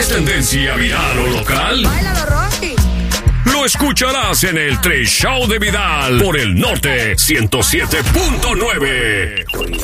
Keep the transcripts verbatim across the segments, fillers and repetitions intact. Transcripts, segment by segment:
es tendencia viral o local, ¡Báilalo, Rocky! lo escucharás en el Tres Show de Vidal por el Norte ciento siete punto nueve.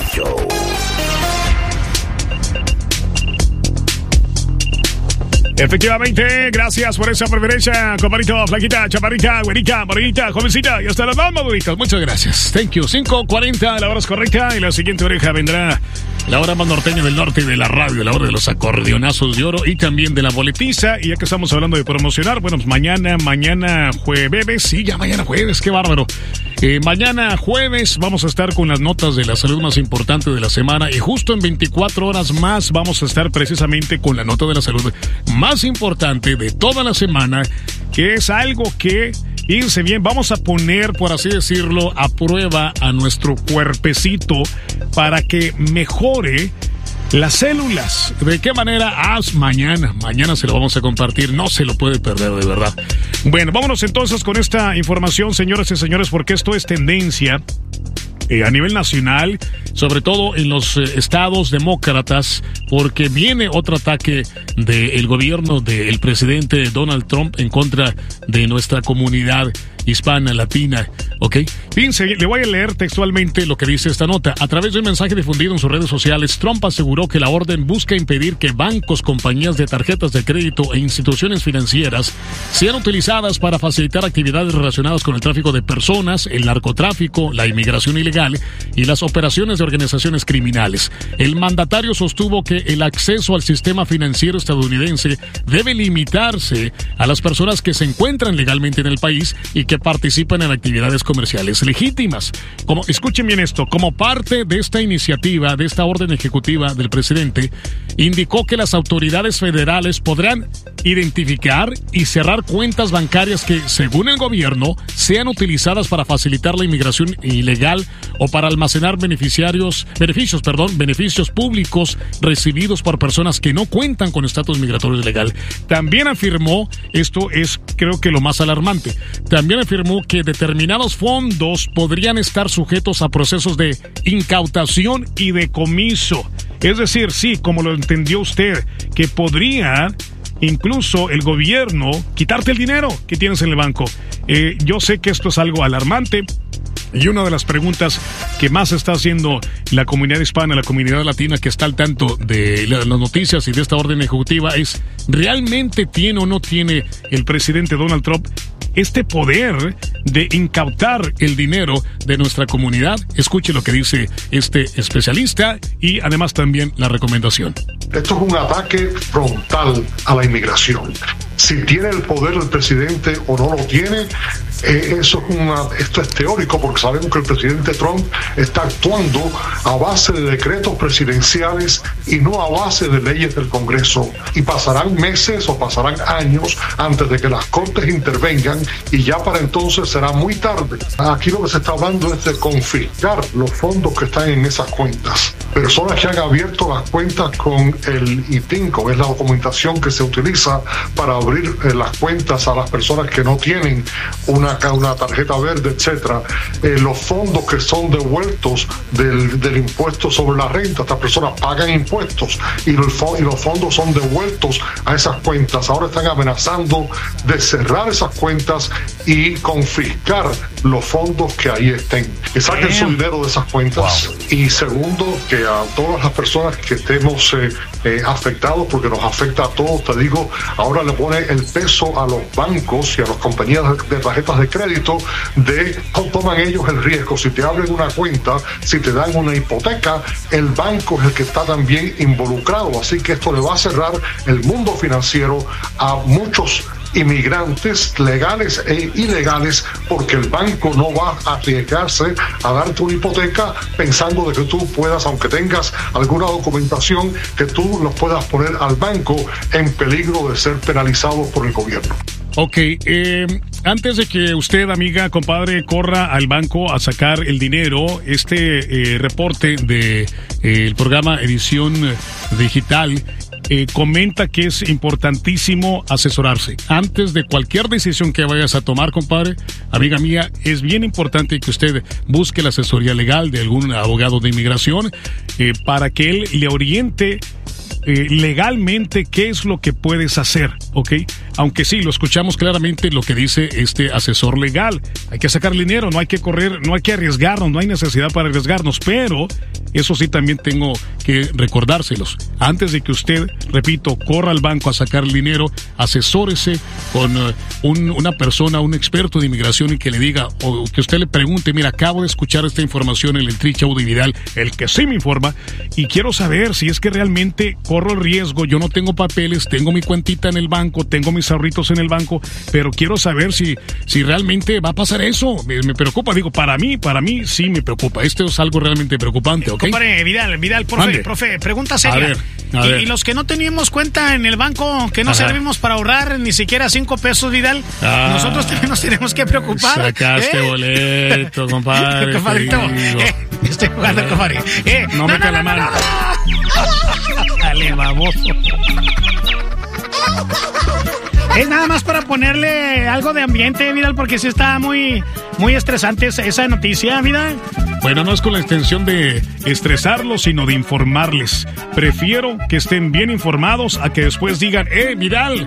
Efectivamente, gracias por esa preferencia, compadrito, flaquita, chaparrita, güerita, morenita, jovencita y hasta las más maduritas. Muchas gracias. Thank you. cinco cuarenta, la hora es correcta y la siguiente oreja vendrá la hora más norteña del norte de la radio, la hora de los acordeonazos de oro y también de la boletiza. Y ya que estamos hablando de promocionar, bueno, pues mañana, mañana jueves, sí, ya mañana jueves, qué bárbaro. Eh, mañana jueves vamos a estar con las notas de la salud más importante de la semana y justo en veinticuatro horas más vamos a estar precisamente con la nota de la salud más importante de toda la semana, que es algo que, fíjense bien, vamos a poner, por así decirlo, a prueba a nuestro cuerpecito para que mejore las células. ¿De qué manera? Ah, mañana, mañana se lo vamos a compartir, no se lo puede perder, de verdad. Bueno, vámonos entonces con esta información, señoras y señores, porque esto es tendencia eh, a nivel nacional, sobre todo en los eh, estados demócratas, porque viene otro ataque del gobierno del presidente Donald Trump en contra de nuestra comunidad hispana, latina, ¿ok? Fíjense, le voy a leer textualmente lo que dice esta nota. A través de un mensaje difundido en sus redes sociales, Trump aseguró que la orden busca impedir que bancos, compañías de tarjetas de crédito e instituciones financieras sean utilizadas para facilitar actividades relacionadas con el tráfico de personas, el narcotráfico, la inmigración ilegal y las operaciones de organizaciones criminales. El mandatario sostuvo que el acceso al sistema financiero estadounidense debe limitarse a las personas que se encuentran legalmente en el país y que participan en actividades comerciales legítimas. Como, escuchen bien esto, como parte de esta iniciativa, de esta orden ejecutiva del presidente, indicó que las autoridades federales podrán identificar y cerrar cuentas bancarias que, según el gobierno, sean utilizadas para facilitar la inmigración ilegal o para almacenar beneficiarios, beneficios, perdón, beneficios públicos recibidos por personas que no cuentan con estatus migratorio legal. También afirmó, esto es creo que lo más alarmante, también afirmó que determinados fondos podrían estar sujetos a procesos de incautación y decomiso. Es decir, sí, como lo entendió usted, que podría incluso el gobierno quitarte el dinero que tienes en el banco. Eh, yo sé que esto es algo alarmante. Y una de las preguntas que más está haciendo la comunidad hispana, la comunidad latina que está al tanto de las noticias y de esta orden ejecutiva es, ¿realmente tiene o no tiene el presidente Donald Trump este poder de incautar el dinero de nuestra comunidad? Escuche lo que dice este especialista y además también la recomendación. Esto es un ataque frontal a la inmigración. Si tiene el poder el presidente o no lo tiene, eh, eso es una, esto es teórico, porque sabemos que el presidente Trump está actuando a base de decretos presidenciales y no a base de leyes del Congreso. Y pasarán meses o pasarán años antes de que las cortes intervengan y ya para entonces será muy tarde. Aquí lo que se está hablando es de confiscar los fondos que están en esas cuentas. Personas que han abierto las cuentas con el I T I N, que es la documentación que se utiliza para abrir eh, las cuentas a las personas que no tienen una, una tarjeta verde, etcétera. Eh, los fondos que son devueltos del, del impuesto sobre la renta, estas personas pagan impuestos y los, y los fondos son devueltos a esas cuentas. Ahora están amenazando de cerrar esas cuentas y confiscar los fondos que ahí estén. Que saquen su dinero de esas cuentas. Wow. Y segundo, que a todas las personas que estemos eh, eh, afectados, porque nos afecta a todos, te digo, ahora le pone el peso a los bancos y a las compañías de tarjetas de crédito de cómo toman ellos el riesgo. Si te abren una cuenta, si te dan una hipoteca, el banco es el que está también involucrado. Así que esto le va a cerrar el mundo financiero a muchos inmigrantes legales e ilegales, porque el banco no va a arriesgarse a darte una hipoteca pensando de que tú puedas, aunque tengas alguna documentación, que tú los puedas poner al banco en peligro de ser penalizados por el gobierno. Ok, eh, antes de que usted, amiga, compadre, corra al banco a sacar el dinero, este eh, reporte de eh, el programa Edición Digital Eh, comenta que es importantísimo asesorarse. Antes de cualquier decisión que vayas a tomar, compadre, amiga mía, es bien importante que usted busque la asesoría legal de algún abogado de inmigración eh, para que él le oriente eh, legalmente qué es lo que puedes hacer, ¿ok? Aunque sí, lo escuchamos claramente lo que dice este asesor legal. Hay que sacar dinero, no hay que correr, no hay que arriesgarnos, no hay necesidad para arriesgarnos, pero eso sí también tengo que recordárselos. Antes de que usted, repito, corra al banco a sacar el dinero, asesórese con uh, un, una persona, un experto de inmigración y que le diga, o que usted le pregunte, mira, acabo de escuchar esta información en el Tri Show de Vidal, el que sí me informa, y quiero saber si es que realmente corro el riesgo, yo no tengo papeles, tengo mi cuentita en el banco, tengo mis ahorritos en el banco, pero quiero saber si, si realmente va a pasar eso. Me, me preocupa, digo, para mí, para mí sí me preocupa. Esto es algo realmente preocupante, ¿ok? Compadre, Vidal, Vidal, profe, Mande. profe, pregunta seria. A ver, a y, ver. y los que no teníamos cuenta en el banco, que no Ajá. servimos para ahorrar ni siquiera cinco pesos, Vidal, Ah. nosotros también nos tenemos que preocupar. Sacaste ¿eh? boleto, compadre. Compadrito, te digo. eh, estoy jugando, compadre. Eh, No meta la mano. Dale, baboso. Es nada más para ponerle algo de ambiente, Vidal, porque sí está muy, muy estresante esa, esa noticia, Vidal. Bueno, no es con la intención de estresarlos, sino de informarles. Prefiero que estén bien informados a que después digan, eh, Vidal,